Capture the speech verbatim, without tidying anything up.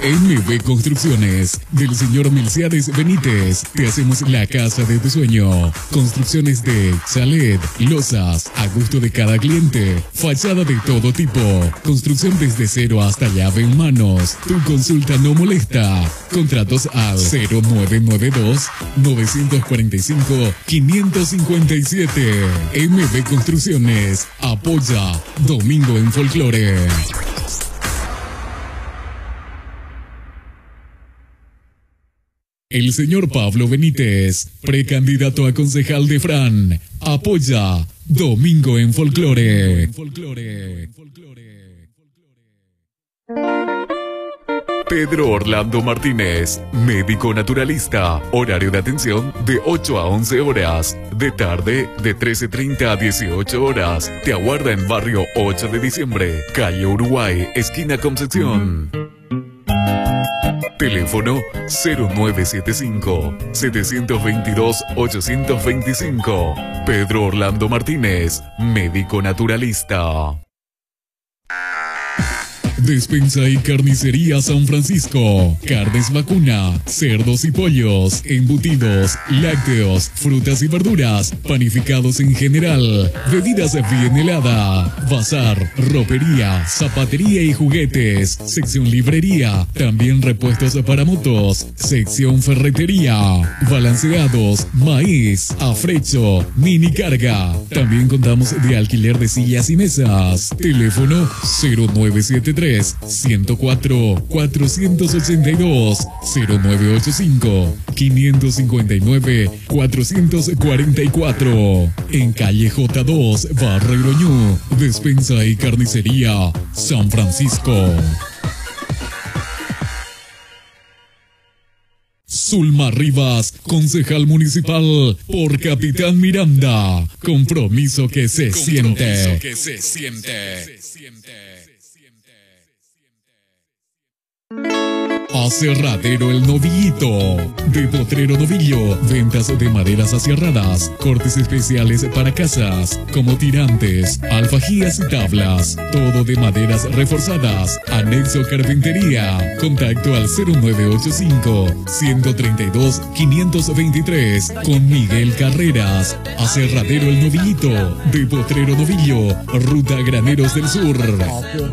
M B Construcciones, del señor Milciades Benítez. Te hacemos la casa de tu sueño. Construcciones de chalet, losas, a gusto de cada cliente. Fachada de todo tipo. Construcción desde cero hasta llave en manos. Tu consulta no molesta. Contratos al cero nueve nueve dos, nueve cuatro cinco, cinco cinco siete. M B Construcciones. Apoya Domingo en Folclore. El señor Pablo Benítez, precandidato a concejal de Fran, apoya Domingo en Folclore. Pedro Orlando Martínez, médico naturalista, horario de atención de ocho a once horas, de tarde de trece treinta a dieciocho horas. Te aguarda en barrio ocho de diciembre, calle Uruguay, esquina Concepción. Teléfono cero nueve siete cinco, siete dos dos, ocho dos cinco. Pedro Orlando Martínez, médico naturalista. Despensa y carnicería San Francisco. Carnes vacuna, cerdos y pollos, embutidos, lácteos, frutas y verduras, panificados en general, bebidas bien helada, bazar, ropería, zapatería y juguetes, sección librería, también repuestos para motos, sección ferretería, balanceados, maíz, afrecho, mini carga. También contamos de alquiler de sillas y mesas. Teléfono cero nueve siete tres, ciento cuatro, cuatrocientos ochenta y dos, cero nueve ocho cinco, quinientos cincuenta y nueve, cuatrocientos cuarenta y cuatro. En calle J dos, Barrio Ñu, Despensa y Carnicería San Francisco. Zulma Rivas, concejal municipal por Capitán Miranda. Compromiso que se Compromiso siente. Que se siente. Aserradero El Novillito, de Potrero Novillo, ventas de maderas aserradas, cortes especiales para casas, como tirantes, alfajías y tablas, todo de maderas reforzadas, anexo carpintería. Contacto al cero nueve ocho cinco, ciento treinta y dos, quinientos veintitrés con Miguel Carreras. Aserradero El Novillito, de Potrero Novillo, ruta Graneros del Sur.